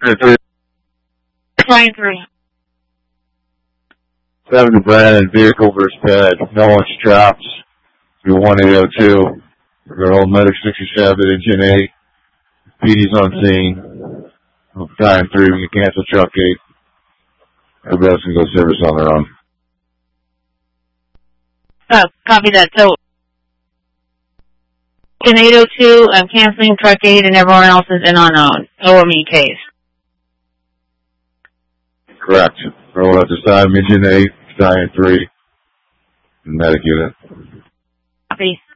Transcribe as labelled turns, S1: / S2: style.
S1: Flying 3.
S2: 7 to Brandon, vehicle versus pad. No one straps. Through 1802. We're going to hold medic 67, engine 8. PD's on scene. Flying 3, we can cancel truck 8. Everybody else can go service on their own.
S1: Oh, copy that. So, in 802, I'm canceling truck 8 and everyone else is in on OME case.
S2: Correct. Roll at the side, engine 8, Stallion 3, medic unit.
S1: Copy.